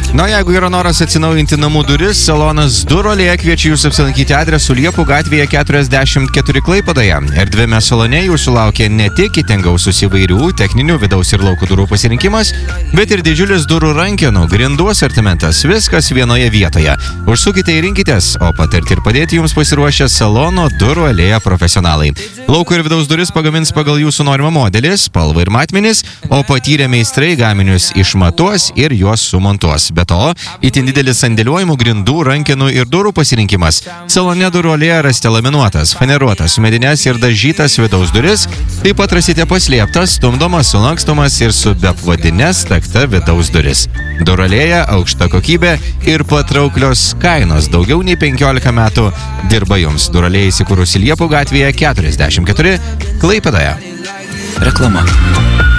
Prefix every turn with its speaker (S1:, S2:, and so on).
S1: Na, jeigu yra noras atsinaujinti namų duris, salonas Durolėje kviečia jūs apsilankyti adresu Liepų gatvėje 44 Klaipėdoje. Erdviame salone jūsų laukia ne tik itin gausus įvairių techninių vidaus ir lauko durų pasirinkimas, bet ir didžiulis durų rankenų, grindų asortimentas, viskas vienoje vietoje. Užsukite ir rinkitės, o patarti ir padėti jums pasiruošę salono Durų alėja profesionalai. Lauko ir vidaus duris pagamins pagal jūsų norimą modelį, spalvą ir matmenis, o patyrę meistrai gaminius išmatuos ir juos sumontuos. Be to, itin didelis sandėliuojimų grindų, rankenų ir durų pasirinkimas. Salone Durų alėja rasite laminuotas, faneruotas, medines ir dažytas vidaus duris, taip pat rasite paslėptas, stumdomas, sulankstomas ir su beapvadine stakta vidaus duris. Durų alėja, aukšta kokybė ir patrauklios kainos. Daugiau nei 15 metų dirba jums. Durų alėja įsikūrusi Liepų gatvėje 44 Klaipėdoje.
S2: Reklama.